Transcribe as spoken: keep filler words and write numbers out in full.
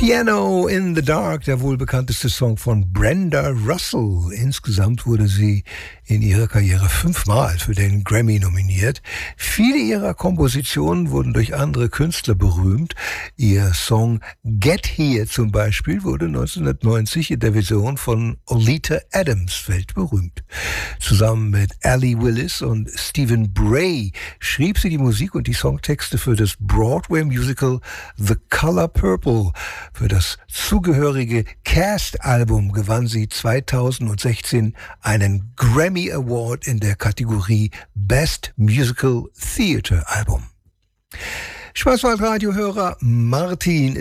Piano in the Dark, der wohl bekannteste Song von Brenda Russell. Insgesamt wurde sie in ihrer Karriere fünfmal für den Grammy nominiert. Viele ihrer Kompositionen wurden durch andere Künstler berühmt. Ihr Song Get Here zum Beispiel wurde neunzehnhundertneunzig in der Version von Oleta Adams weltberühmt. Zusammen mit Allee Willis und Stephen Bray schrieb sie die Musik und die Songtexte für das Broadway-Musical The Color Purple. Für das zugehörige Cast-Album gewann sie zweitausendsechzehn einen Grammy Award in der Kategorie Best Musical Theatre Album. Schwarzwald-Radio-Hörer Martin